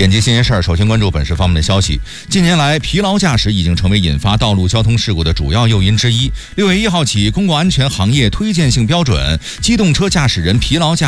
点击新鲜事儿，首先关注本市方面的消息。近年来，疲劳驾驶已经成为引发道路交通事故的主要诱因之一。6月1号起，公共安全行业推荐性标准《机动车驾驶人疲劳驾